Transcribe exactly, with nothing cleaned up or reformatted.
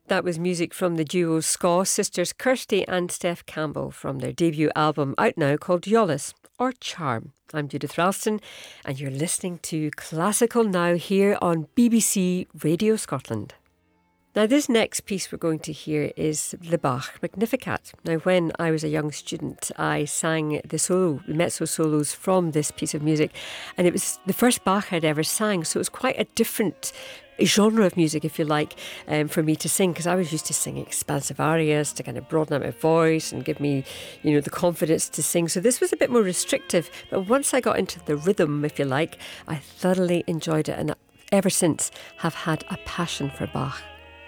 That was music from the duo Ska sisters Kirsty and Steph Campbell from their debut album out now called Yollis, or Charm. I'm Judith Ralston and you're listening to Classical Now here on B B C Radio Scotland. Now this next piece we're going to hear is the Bach Magnificat. Now when I was a young student I sang the solo, the mezzo solos from this piece of music, and it was the first Bach I'd ever sang, so it was quite a different genre of music, if you like, um, for me to sing, because I was used to singing expansive arias to kind of broaden out my voice and give me, you know, the confidence to sing. So this was a bit more restrictive, but once I got into the rhythm, if you like, I thoroughly enjoyed it, and ever since have had a passion for Bach.